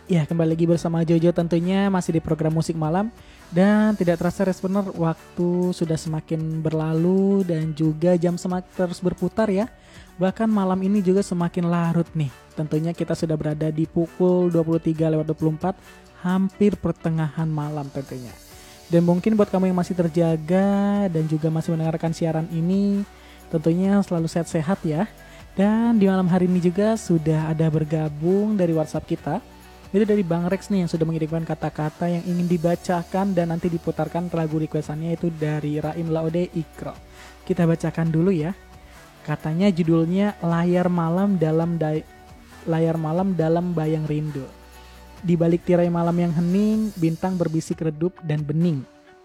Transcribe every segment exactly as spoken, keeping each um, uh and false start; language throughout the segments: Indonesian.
Ya, kembali lagi bersama Jojo tentunya masih di program Musik Malam. Dan tidak terasa Responer, waktu sudah semakin berlalu dan juga jam semakin terus berputar ya. Bahkan malam ini juga semakin larut nih. Tentunya kita sudah berada di pukul dua puluh tiga lewat dua puluh empat, hampir pertengahan malam tentunya. Dan mungkin buat kamu yang masih terjaga dan juga masih mendengarkan siaran ini, tentunya selalu sehat-sehat ya. Dan di malam hari ini juga sudah ada bergabung dari WhatsApp kita. Itu dari Bang Rex nih yang sudah mengirimkan kata-kata yang ingin dibacakan dan nanti diputarkan lagu requestannya itu dari Raim Laode Ikro. Kita bacakan dulu ya. Katanya judulnya Layar Malam dalam Day- Layar Malam dalam Bayang Rindu. Di balik tirai malam yang hening, bintang berbisik redup dan bening.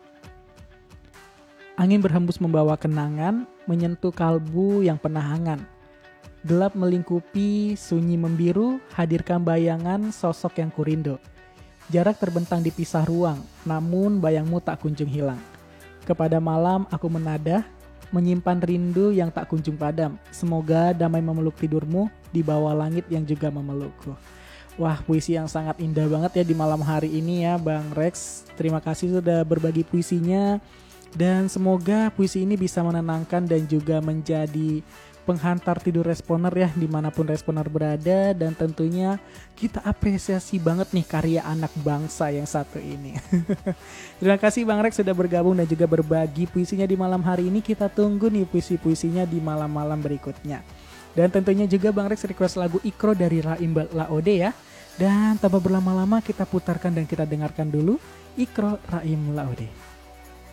Angin berhembus membawa kenangan, menyentuh kalbu yang pernah hangat. Gelap melingkupi, sunyi membiru, hadirkan bayangan sosok yang kurindu. Jarak terbentang di pisah ruang, namun bayangmu tak kunjung hilang. Kepada malam aku menadah, menyimpan rindu yang tak kunjung padam. Semoga damai memeluk tidurmu di bawah langit yang juga memelukku. Wah, puisi yang sangat indah banget ya di malam hari ini ya Bang Rex. Terima kasih sudah berbagi puisinya. Dan semoga puisi ini bisa menenangkan dan juga menjadi penghantar tidur Responer ya dimanapun Responer berada. Dan tentunya kita apresiasi banget nih karya anak bangsa yang satu ini. Terima kasih Bang Rex sudah bergabung dan juga berbagi puisinya di malam hari ini. Kita tunggu nih puisi-puisinya di malam-malam berikutnya. Dan tentunya juga Bang Rex request lagu Ikro dari Raim Laode ya. Dan tanpa berlama-lama kita putarkan dan kita dengarkan dulu Ikro Raim Laode.